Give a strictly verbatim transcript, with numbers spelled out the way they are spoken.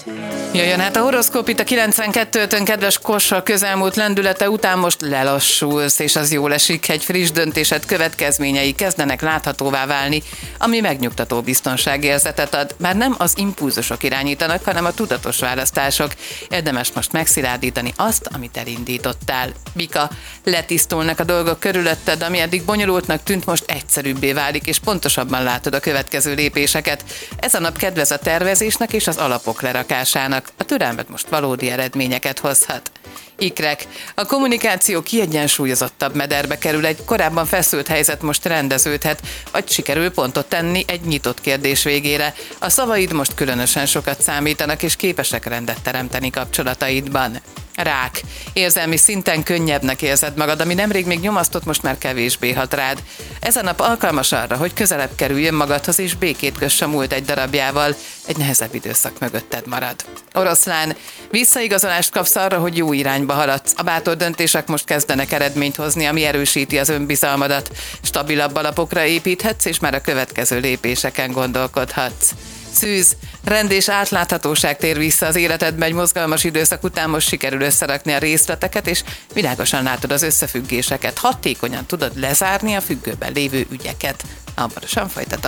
Jöjjön hát a horoszkóp itt a kilencvenkettőtön, kedves Kos, a közelmúlt lendülete után most lelassulsz, és az jól esik, egy friss döntésed következményei kezdenek láthatóvá válni, ami megnyugtató biztonságérzetet ad. Már nem az impulzusok irányítanak, hanem a tudatos választások. Érdemes most megszilárdítani azt, amit elindítottál. Bika, letisztulnak a dolgok körülötted, ami eddig bonyolultnak tűnt, most egyszerűbbé válik, és pontosabban látod a következő lépéseket. Ez a nap kedvez a tervezésnek és az alapok lerakásának. A türelmed most valódi eredményeket hozhat. Ikrek, a kommunikáció kiegyensúlyozottabb mederbe kerül, egy korábban feszült helyzet most rendeződhet, vagy sikerül pontot tenni egy nyitott kérdés végére. A szavaid most különösen sokat számítanak, és képesek rendet teremteni kapcsolataidban. Rák, érzelmi szinten könnyebbnek érzed magad, ami nemrég még nyomasztott, most már kevésbé hat rád. Ez a nap alkalmas arra, hogy közelebb kerüljön magadhoz, és békét köss a múlt egy darabjával, egy nehezebb időszak mögötted marad. Oroszlán, visszaigazolást kapsz arra, hogy jó irányba haladsz. A bátor döntések most kezdenek eredményt hozni, ami erősíti az önbizalmadat. Stabilabb alapokra építhetsz, és már a következő lépéseken gondolkodhatsz. Szűz, rend és átláthatóság tér vissza az életedbe, egy mozgalmas időszak után most sikerül összerakni a részleteket, és világosan látod az összefüggéseket. Hatékonyan tudod lezárni a függőben lévő ügyeket. Hamarosan folytatom.